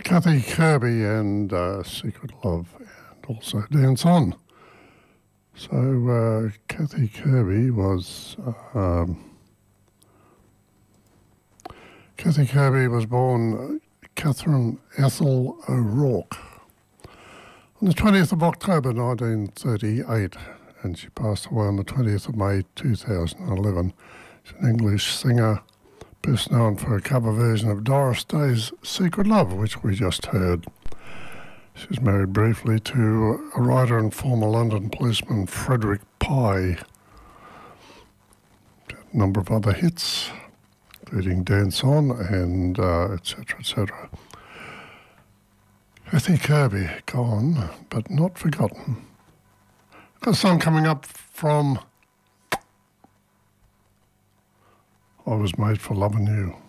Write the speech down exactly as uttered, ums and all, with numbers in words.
Kathy Kirby and uh, Secret Love, and also Dance On. So uh, Kathy Kirby was uh, um, Kathy Kirby was born Catherine Ethel O'Rourke on the twentieth of October nineteen thirty-eight, and she passed away on the twentieth of May two thousand eleven. She's an English singer, best known for a cover version of Doris Day's Secret Love, which we just heard. She was married briefly to a writer and former London policeman Frederick Pye. A number of other hits, including Dance On and uh, et cetera, et cetera. Kathy Kirby, gone, but not forgotten. Got a song coming up from I Was Made for Loving You.